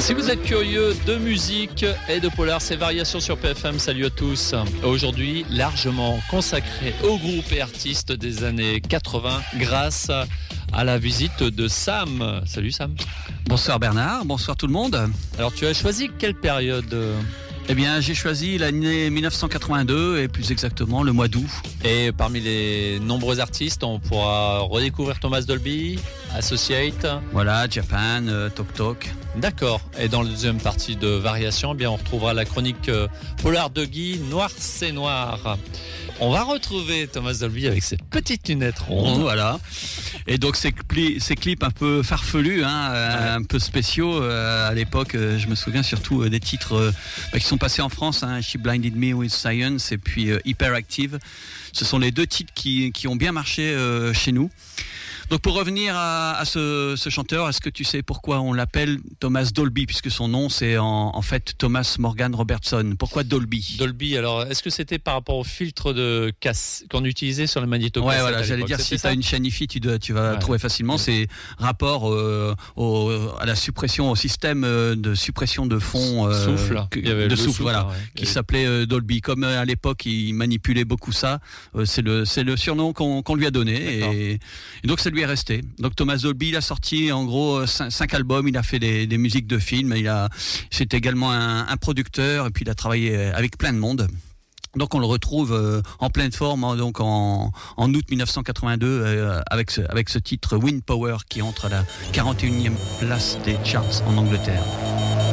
Si vous êtes curieux de musique et de polar, c'est Variations sur PFM. Salut à tous. Aujourd'hui, largement consacré aux groupes et artistes des années 80 grâce à la visite de Sam. Salut Sam. Bonsoir Bernard, bonsoir tout le monde. Alors tu as choisi quelle période ? Eh bien, j'ai choisi l'année 1982 et plus exactement le mois d'août. Et parmi les nombreux artistes, on pourra redécouvrir Thomas Dolby, Associate. Voilà, Japan, Tok Tok. D'accord. Et dans la deuxième partie de Variations, eh bien, on retrouvera la chronique polar de Guy, Noir c'est noir. On va retrouver Thomas Dolby avec ses petites lunettes rondes. Voilà. Et donc ces clips un peu farfelus, un peu spéciaux. À l'époque, je me souviens surtout des titres qui sont passés en France. She Blinded Me with Science et puis Hyperactive. Ce sont les deux titres qui ont bien marché chez nous. Donc pour revenir à ce chanteur, est-ce que tu sais pourquoi on l'appelle Thomas Dolby, puisque son nom c'est en fait Thomas Morgan Robertson. Pourquoi Dolby ? Dolby, alors est-ce que c'était par rapport au filtre de casse qu'on utilisait sur le magnétocassettes ? Ouais, voilà, j'allais dire, si tu as une chaîne hi-fi, tu vas trouver facilement. C'est rapport à la suppression, au système de suppression de fond souffle. De souffle, voilà, qui s'appelait Dolby. Comme à l'époque, il manipulait beaucoup ça, c'est le surnom qu'on lui a donné. Et donc ça lui est resté. Donc Thomas Dolby, il a sorti en gros 5 albums, il a fait des musiques de films, c'est également un producteur, et puis il a travaillé avec plein de monde. Donc on le retrouve en pleine forme donc en août 1982 avec ce titre Wind Power qui entre à la 41e place des charts en Angleterre.